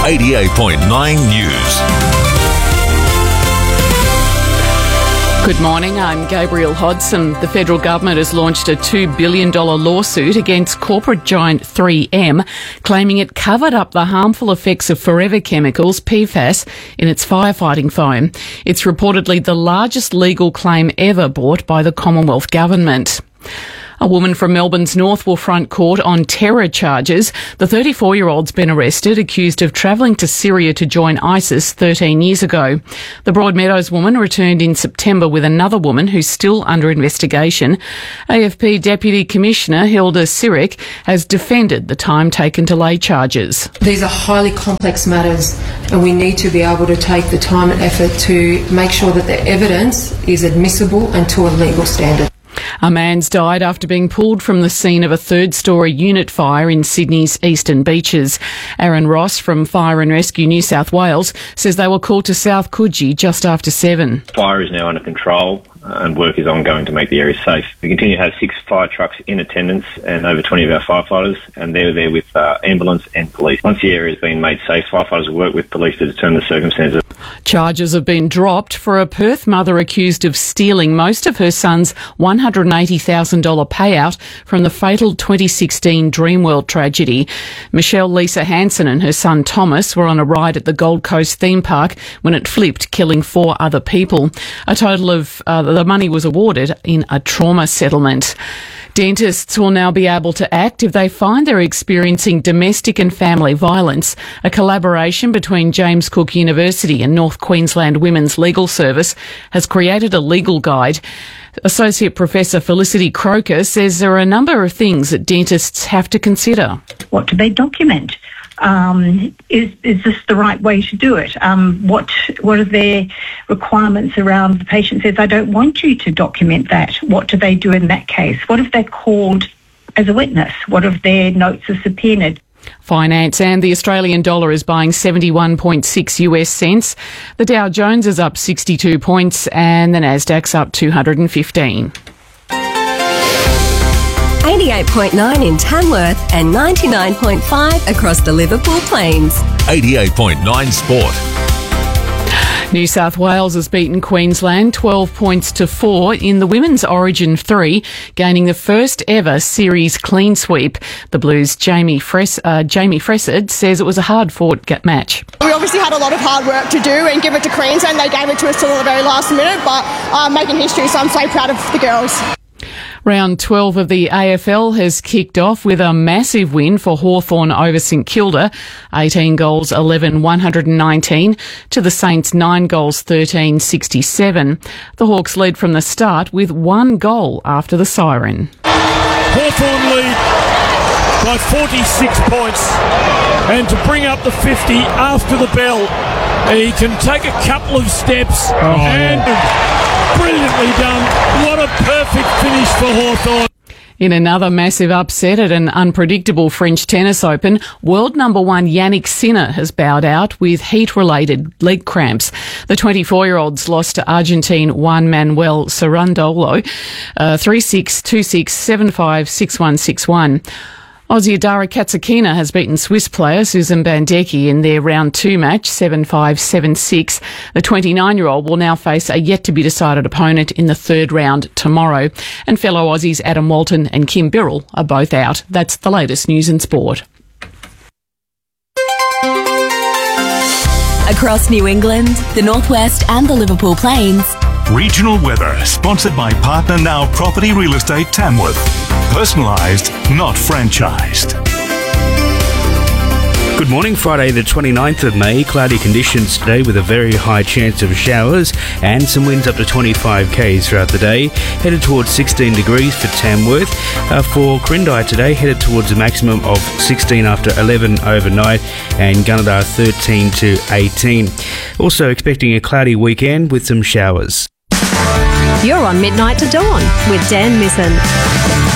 88.9 News. Good morning, I'm Gabrielle Hodson. The federal government has launched a $2 billion lawsuit against corporate giant 3M, claiming it covered up the harmful effects of forever chemicals, PFAS, in its firefighting foam. It's reportedly the largest legal claim ever brought by the Commonwealth Government. A woman from Melbourne's North will front court on terror charges. The 34-year-old's been arrested, accused of travelling to Syria to join ISIS 13 years ago. The Broadmeadows woman returned in September with another woman who's still under investigation. AFP Deputy Commissioner Hilda Siric has defended the time taken to lay charges. These are highly complex matters, and we need to be able to take the time and effort to make sure that the evidence is admissible and to a legal standard. A man's died after being pulled from the scene of a third-storey unit fire in Sydney's eastern beaches. Aaron Ross from Fire and Rescue New South Wales says they were called to South Coogee just after 7. Fire is now under control and work is ongoing to make the area safe. We continue to have 6 fire trucks in attendance and over 20 of our firefighters, and they're there with ambulance and police. Once the area has been made safe, firefighters will work with police to determine the circumstances. Charges have been dropped for a Perth mother accused of stealing most of her son's $180,000 payout from the fatal 2016 Dreamworld tragedy. Michelle Lisa Hansen and her son Thomas were on a ride at the Gold Coast theme park when it flipped, killing 4 other people. A total of the money was awarded in a trauma settlement. Dentists will now be able to act if they find they're experiencing domestic and family violence. A collaboration between James Cook University and North Queensland Women's Legal Service has created a legal guide. Associate Professor Felicity Croker says there are a number of things that dentists have to consider. What do they document? Is this the right way to do it? What are their requirements around the patient says, I don't want you to document that? What do they do in that case? What if they're called as a witness? What if their notes are subpoenaed? Finance and the Australian dollar is buying 71.6 US cents. The Dow Jones is up 62 points and the Nasdaq's up 215. 88.9 in Tamworth and 99.5 across the Liverpool Plains. 88.9 Sport. New South Wales has beaten Queensland 12 points to 4 in the Women's Origin 3, gaining the first ever series clean sweep. The Blues' Jamie Fressard says it was a hard-fought match. We obviously had a lot of hard work to do and give it to Queensland. They gave it to us till the very last minute, but making history, so I'm so proud of the girls. Round 12 of the AFL has kicked off with a massive win for Hawthorn over St Kilda, 18 goals 11-119 to the Saints 9 goals 13-67. The Hawks lead from the start with 1 goal after the siren. Hawthorn lead by 46 points, and to bring up the 50 after the bell, he can take a couple of steps brilliantly done. What a perfect finish for Hawthorn. In another massive upset at an unpredictable French tennis open, world number 1 Yannick Sinner has bowed out with heat-related leg cramps. The 24-year-old's lost to Argentine Juan Manuel Cerundolo 3-6, 2-6, 7-5, 6-1, 6-1. Aussie Adara Katsakina has beaten Swiss player Susan Bandecki in their round 2 match, 7-5, 7-6. The 29-year-old will now face a yet-to-be-decided opponent in the 3rd round tomorrow. And fellow Aussies Adam Walton and Kim Birrell are both out. That's the latest news in sport. Across New England, the Northwest and the Liverpool Plains. Regional weather, sponsored by Partner Now Property Real Estate Tamworth. Personalised, not franchised. Good morning, Friday the 29th of May. Cloudy conditions today with a very high chance of showers and some winds up to 25 k's throughout the day. Headed towards 16 degrees for Tamworth. For Quirindi today, headed towards a maximum of 16 after 11 overnight, and Gunnedah 13 to 18. Also expecting a cloudy weekend with some showers. You're on Midnight to Dawn with Dan Misson.